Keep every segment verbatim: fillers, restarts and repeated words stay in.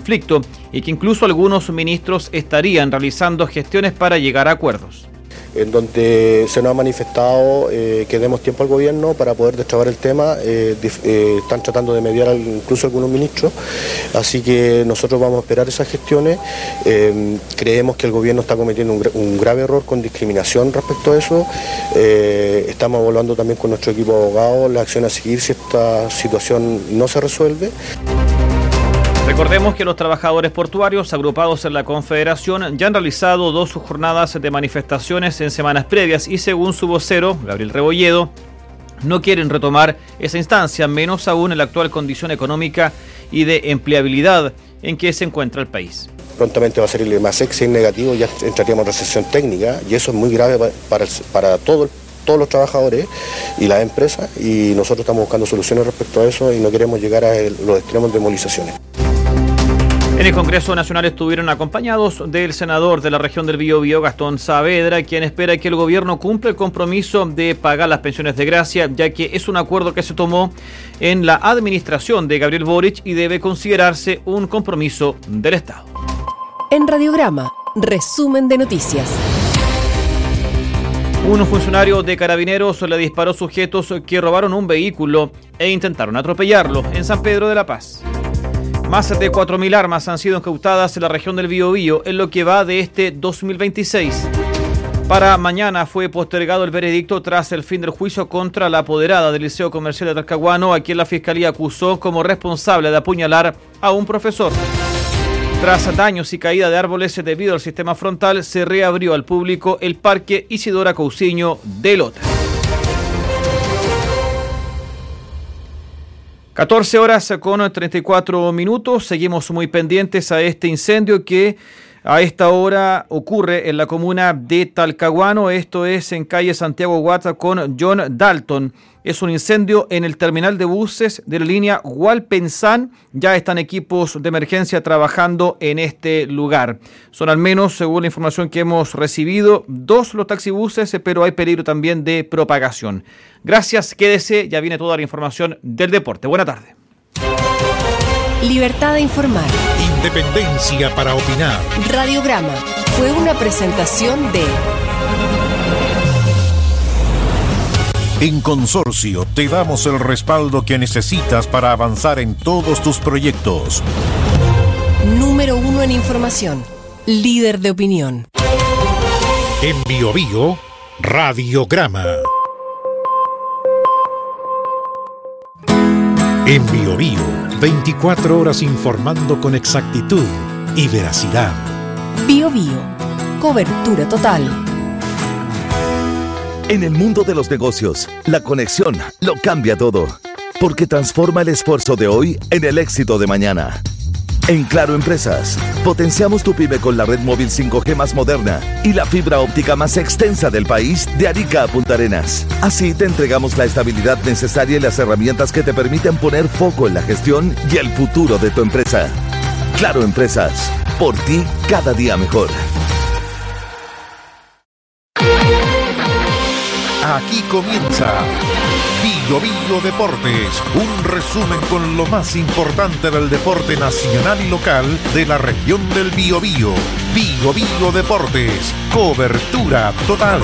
conflicto y que incluso algunos ministros estarían realizando gestiones para llegar a acuerdos. En donde se nos ha manifestado eh, que demos tiempo al gobierno para poder destrabar el tema, eh, eh, están tratando de mediar al, incluso algunos ministros, así que nosotros vamos a esperar esas gestiones. Eh, creemos que el gobierno está cometiendo un, un grave error con discriminación respecto a eso. Eh, estamos evaluando también con nuestro equipo de abogados la acción a seguir si esta situación no se resuelve. Recordemos que los trabajadores portuarios agrupados en la Confederación ya han realizado dos jornadas de manifestaciones en semanas previas y según su vocero, Gabriel Rebolledo, no quieren retomar esa instancia, menos aún en la actual condición económica y de empleabilidad en que se encuentra el país. Prontamente va a ser el más sexy negativo, ya entraríamos en recesión técnica y eso es muy grave para, para todo el todos los trabajadores y las empresas, y nosotros estamos buscando soluciones respecto a eso y no queremos llegar a los extremos de movilizaciones. En el Congreso Nacional estuvieron acompañados del senador de la región del Biobío, Gastón Saavedra, quien espera que el gobierno cumpla el compromiso de pagar las pensiones de gracia, ya que es un acuerdo que se tomó en la administración de Gabriel Boric y debe considerarse un compromiso del Estado. En Radiograma, resumen de noticias. Un funcionario de Carabineros le disparó sujetos que robaron un vehículo e intentaron atropellarlo en San Pedro de la Paz. Más de cuatro mil armas han sido incautadas en la región del Biobío en lo que va de este dos mil veintiséis. Para mañana fue postergado el veredicto tras el fin del juicio contra la apoderada del Liceo Comercial de Talcahuano, a quien la Fiscalía acusó como responsable de apuñalar a un profesor. Tras daños y caída de árboles debido al sistema frontal, se reabrió al público el Parque Isidora Cousiño de Lota. catorce horas con treinta y cuatro minutos. Seguimos muy pendientes a este incendio que a esta hora ocurre en la comuna de Talcahuano. Esto es en calle Santiago Guata con John Dalton. Es un incendio en el terminal de buses de la línea Hualpensán. Ya están equipos de emergencia trabajando en este lugar. Son al menos, según la información que hemos recibido, dos los taxibuses, pero hay peligro también de propagación. Gracias, quédese, ya viene toda la información del deporte. Buena tarde. Libertad de informar. Independencia para opinar. Radiograma fue una presentación de... En Consorcio te damos el respaldo que necesitas para avanzar en todos tus proyectos. Número uno en información. Líder de opinión. En Biobío, Radiograma. En Biobío, veinticuatro horas informando con exactitud y veracidad. Biobío, cobertura total. En el mundo de los negocios, la conexión lo cambia todo, porque transforma el esfuerzo de hoy en el éxito de mañana. En Claro Empresas, potenciamos tu pyme con la red móvil cinco G más moderna y la fibra óptica más extensa del país de Arica a Punta Arenas. Así te entregamos la estabilidad necesaria y las herramientas que te permiten poner foco en la gestión y el futuro de tu empresa. Claro Empresas, por ti cada día mejor. Aquí comienza Biobío Deportes, un resumen con lo más importante del deporte nacional y local de la región del Biobío. Biobío Deportes, cobertura total.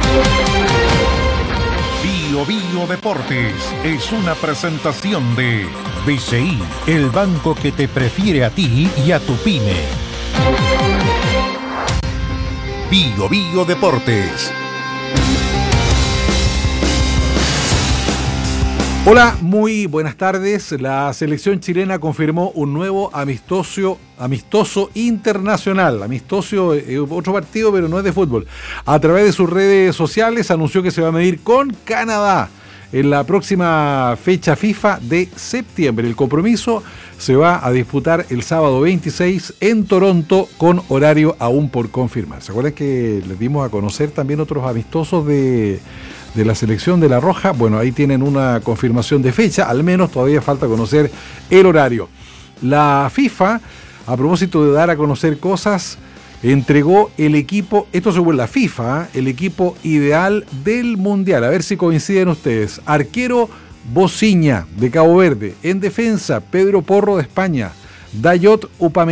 Biobío Deportes es una presentación de B C I, el banco que te prefiere a ti y a tu pyme. Biobío Deportes. Hola, muy buenas tardes. La selección chilena confirmó un nuevo amistoso, amistoso internacional. Amistoso, eh, otro partido, pero no es de fútbol. A través de sus redes sociales anunció que se va a medir con Canadá en la próxima fecha FIFA de septiembre. El compromiso se va a disputar el sábado veintiséis en Toronto con horario aún por confirmar. ¿Se acuerdan que les dimos a conocer también otros amistosos de... de la selección de La Roja? Bueno, ahí tienen una confirmación de fecha, al menos todavía falta conocer el horario. La FIFA, a propósito de dar a conocer cosas, entregó el equipo, esto según la FIFA, el equipo ideal del Mundial. A ver si coinciden ustedes. Arquero Bociña, de Cabo Verde. En defensa, Pedro Porro, de España. Dayot Upamecano